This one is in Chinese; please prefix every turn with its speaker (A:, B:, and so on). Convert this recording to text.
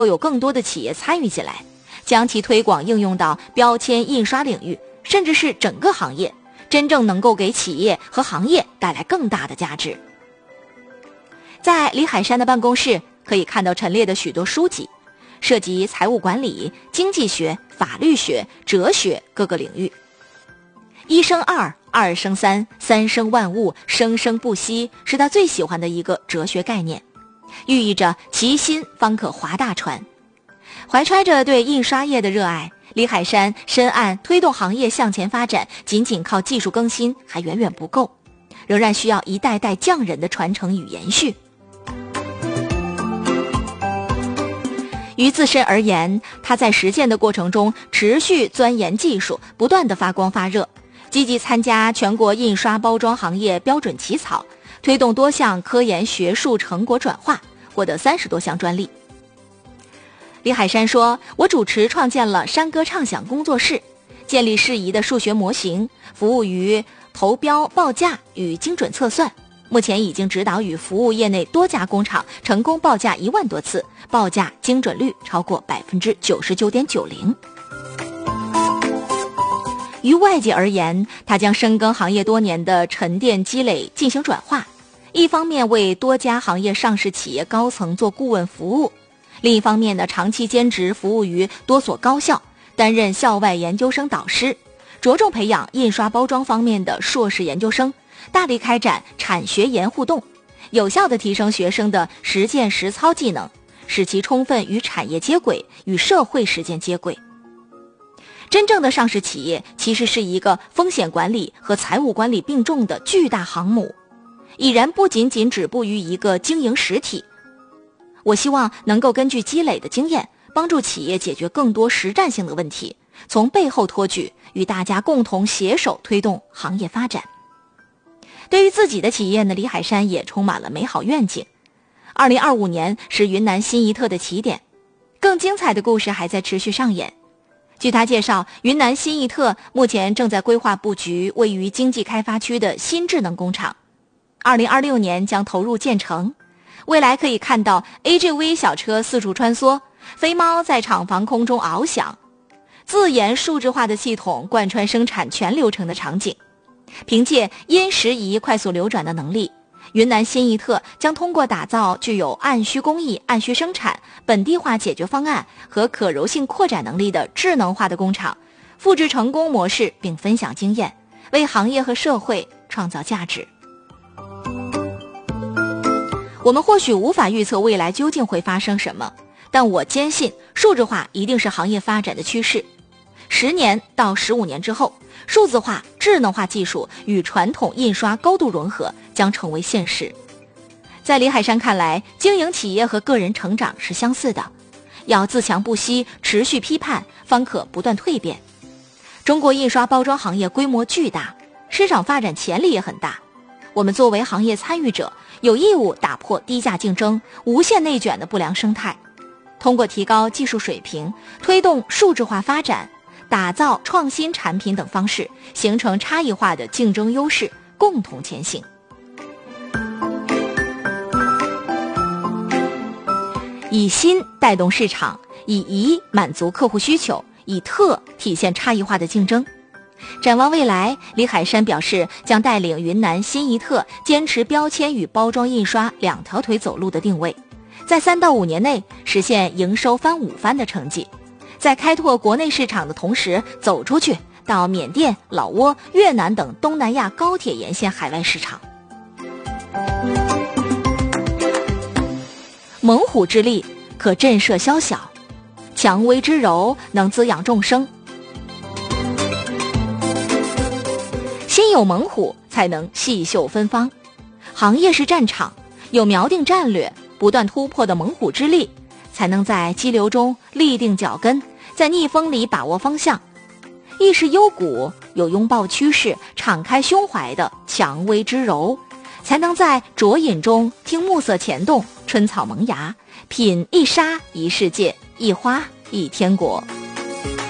A: 有更多的企业参与进来，将其推广应用到标签印刷领域，甚至是整个行业，真正能够给企业和行业带来更大的价值。在李海山的办公室可以看到陈列的许多书籍，涉及财务管理、经济学、法律学、哲学各个领域。一生二，二生三，三生万物，生生不息，是他最喜欢的一个哲学概念，寓意着其心方可划大船。怀揣着对印刷业的热爱，李海山深谙推动行业向前发展，仅仅靠技术更新还远远不够，仍然需要一代代匠人的传承与延续。于自身而言，他在实践的过程中持续钻研技术，不断地发光发热，积极参加全国印刷包装行业标准起草，推动多项科研学术成果转化，获得30多项专利。李海山说，我主持创建了山歌畅想工作室，建立适宜的数学模型，服务于投标报价与精准测算，目前已经指导与服务业内多家工厂成功报价1万多次，报价精准率超过 99.90%。 于外界而言，他将深耕行业多年的沉淀积累进行转化，一方面为多家行业上市企业高层做顾问服务，另一方面呢，长期兼职服务于多所高校，担任校外研究生导师，着重培养印刷包装方面的硕士研究生，大力开展产学研互动，有效地提升学生的实践实操技能，使其充分与产业接轨，与社会实践接轨。真正的上市企业其实是一个风险管理和财务管理并重的巨大航母，已然不仅仅止步于一个经营实体。我希望能够根据积累的经验，帮助企业解决更多实战性的问题，从背后托举，与大家共同携手推动行业发展。对于自己的企业呢，李海山也充满了美好愿景。2025年是云南新一特的起点，更精彩的故事还在持续上演。据他介绍，云南新一特目前正在规划布局位于经济开发区的新智能工厂，2026年将投入建成。未来可以看到 AGV 小车四处穿梭，飞猫在厂房空中翱翔，自研数字化的系统贯穿生产全流程的场景。凭借因时移快速流转的能力，云南新一特将通过打造具有按需工艺、按需生产、本地化解决方案和可柔性扩展能力的智能化的工厂，复制成功模式并分享经验，为行业和社会创造价值。我们或许无法预测未来究竟会发生什么，但我坚信数字化一定是行业发展的趋势。10年到15年之后，数字化、智能化技术与传统印刷高度融合将成为现实。在李海山看来，经营企业和个人成长是相似的，要自强不息，持续批判，方可不断蜕变。中国印刷包装行业规模巨大，市场发展潜力也很大。我们作为行业参与者，有义务打破低价竞争、无限内卷的不良生态，通过提高技术水平，推动数字化发展，打造创新产品等方式，形成差异化的竞争优势，共同前行。以新带动市场，以移满足客户需求，以特体现差异化的竞争。展望未来，李海山表示将带领云南新一特坚持标签与包装印刷2条腿走路的定位，在3到5年内实现营收翻5番的成绩，在开拓国内市场的同时走出去，到缅甸、老挝、越南等东南亚高铁沿线海外市场。猛虎之力可震慑宵小，蔷薇之柔能滋养众生。心有猛虎，才能细嗅芬芳。行业是战场，有锚定战略、不断突破的猛虎之力，才能在激流中立定脚跟，在逆风里把握方向。亦是幽谷，有拥抱趋势、敞开胸怀的蔷薇之柔，才能在浊饮中听暮色前动，春草萌芽，品一沙一世界，一花一天国。